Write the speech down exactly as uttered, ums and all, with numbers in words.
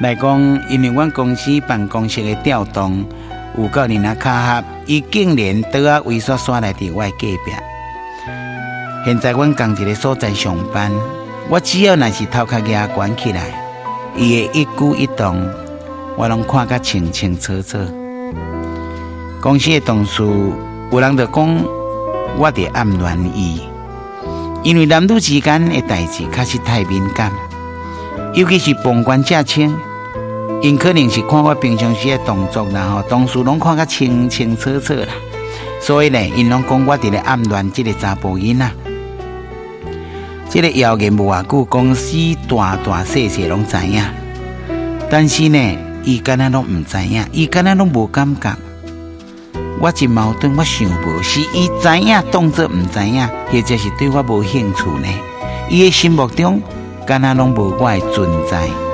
来讲，因为阮公司办公室的调动有够人啊卡合，伊竟然倒啊猥琐耍来伫我隔壁。现在阮共一个所在上班，我只要若是头壳压悬起来，伊的一举一动，我拢看甲清清楚楚。公司的同事有人就讲我伫暗恋伊，因为男女之间的代志确实太敏感，尤其是旁观者清，因可能是看我平常时的动作啦吼，同事拢看甲清清楚楚啦，所以呢，因拢讲我伫咧暗恋这个查甫囡仔。这个谣言无偌久，公司大大细细拢知影，但是呢，伊敢若拢唔知影，伊敢若拢无感觉。我真矛盾，我想无是伊知影当作唔知影，或者是对我无兴趣呢？伊的心目中敢若拢无我的存在。